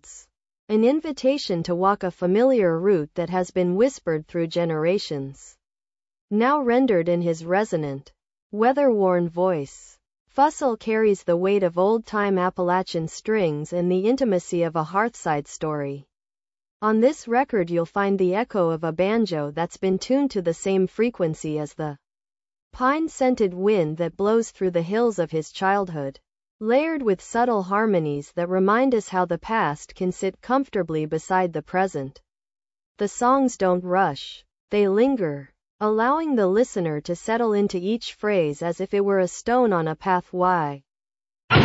Fields. An invitation to walk a familiar route that has been whispered through generations. Now rendered in his resonant, weather-worn voice. Fussell carries the weight of old-time Appalachian strings and the intimacy of a hearthside story. On this record you'll find the echo of a banjo that's been tuned to the same frequency as the pine-scented wind that blows through the hills of his childhood, layered with subtle harmonies that remind us how the past can sit comfortably beside the present. The songs don't rush. They linger, allowing the listener to settle into each phrase as if it were a stone on a path. Why?